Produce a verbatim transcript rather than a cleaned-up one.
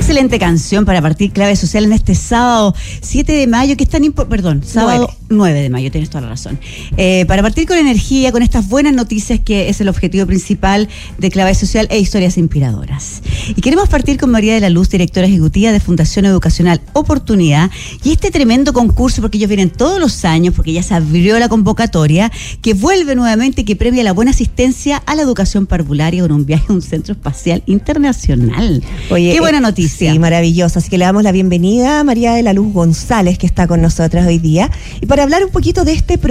excelente canción para partir Clave Social en este sábado siete de mayo, que es tan importante, perdón, sábado nueve de mayo, tienes toda la razón. Eh, para partir con energía, con estas buenas noticias que es el objetivo principal de Clave Social e historias inspiradoras. Y queremos partir con María de la Luz, directora ejecutiva de Fundación Educacional Oportunidad, y este tremendo concurso, porque ellos vienen todos los años, porque ya se abrió la convocatoria, que vuelve nuevamente, que premia la buena asistencia a la educación parvularia con un viaje a un centro espacial internacional. Oye, qué buena noticia. Sí, maravilloso. Así que le damos la bienvenida a María de la Luz González, que está con nosotras hoy día. Y para hablar un poquito de este